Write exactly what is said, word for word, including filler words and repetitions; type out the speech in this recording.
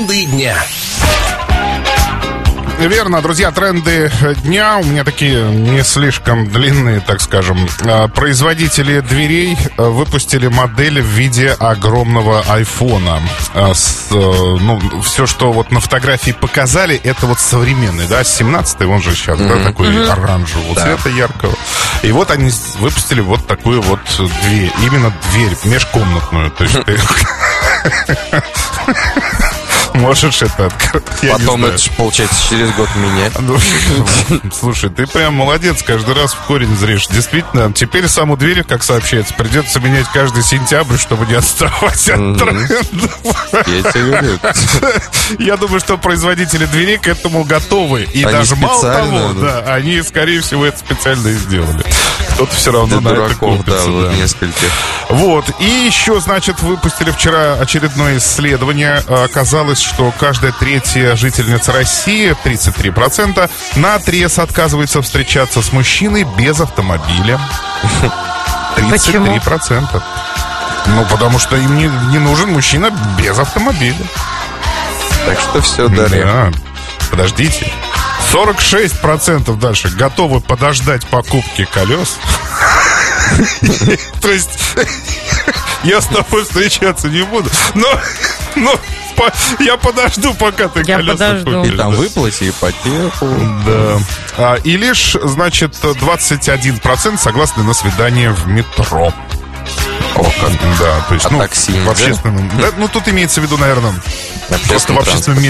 дня. Верно, друзья, тренды дня у меня такие не слишком длинные, так скажем. Производители дверей выпустили модель в виде огромного айфона. Ну, все, что вот на фотографии показали, это вот современный, да, семнадцатый, он же сейчас, mm-hmm. да, такой mm-hmm. оранжевого да. цвета, яркого. И вот они выпустили вот такую вот дверь, именно дверь межкомнатную. То есть ты... Можешь это открыть. Потом это же, получается, через год менять. Слушай, ты прям молодец, каждый раз в корень зришь. Действительно, теперь саму дверь, как сообщается, придется менять каждый сентябрь, чтобы не отставать от трендов. Я тебе говорю. Я думаю, что производители дверей к этому готовы. И они даже мало того, да. да, они, скорее всего, это специально и сделали. Кто-то все равно для на дураков, это купится. Да, вот да. нескольких. Вот. И еще, значит, выпустили вчера очередное исследование. Оказалось, что каждая третья жительница России, тридцать три процента, наотрез отказывается встречаться с мужчиной без автомобиля. тридцать три процента. Ну, потому что им не, не нужен мужчина без автомобиля. Так что все, Дарья. Да. Подождите. сорок шесть процентов дальше готовы подождать покупки колес. То есть я с тобой встречаться не буду. Но, но я подожду, пока ты я колеса купишь. И там выплати ипотеку. Да. А, и лишь, значит, двадцать один процент согласны на свидание в метро. О, как. Да, то есть, а ну, такси, в общественном... Да? Да, ну, тут имеется в виду, наверное, просто в общественном месте.